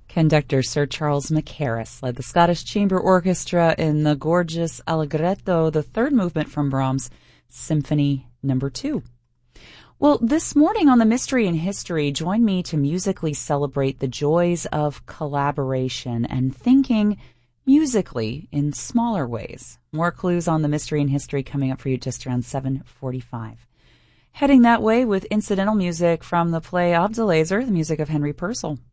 Conductor Sir Charles Mackerras led the Scottish Chamber Orchestra in the gorgeous Allegretto, the third movement from Brahms' Symphony No. 2. Well, this morning on The Mystery in History, join me to musically celebrate the joys of collaboration and thinking musically in smaller ways. More clues on The Mystery in History coming up for you just around 7:45. Heading that way with incidental music from the play Abdelaziz, the music of Henry Purcell.